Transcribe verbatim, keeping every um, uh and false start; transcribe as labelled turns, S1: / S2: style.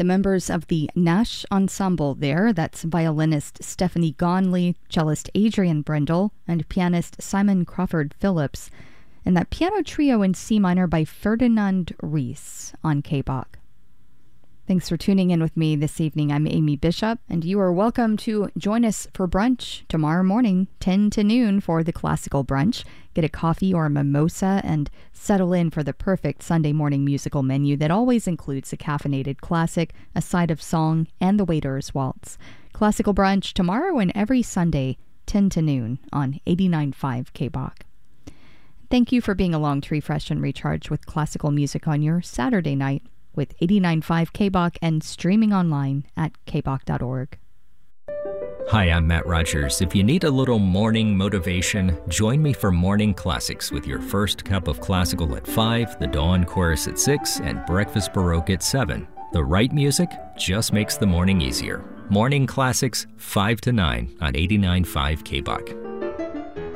S1: The members of the Nash Ensemble there, that's violinist Stephanie Gonley, cellist Adrian Brendel, and pianist Simon Crawford Phillips, and that piano trio in C minor by Ferdinand Ries on K B O C. Thanks for tuning in with me this evening. I'm Amy Bishop, and you are welcome to join us for brunch tomorrow morning, ten to noon, for the Classical Brunch. Get a coffee or a mimosa and settle in for the perfect Sunday morning musical menu that always includes a caffeinated classic, a side of song, and the waiter's waltz. Classical Brunch tomorrow and every Sunday, ten to noon, on eighty-nine point five K B O C. Thank you for being along to refresh and recharge with classical music on your Saturday night with eighty-nine point five K B O C and streaming online at k b o c dot org.
S2: Hi, I'm Matt Rogers. If you need a little morning motivation, join me for Morning Classics with your first cup of classical at five, the Dawn Chorus at six, and Breakfast Baroque at seven. The right music just makes the morning easier. Morning Classics, five to nine on eighty-nine point five K B O C.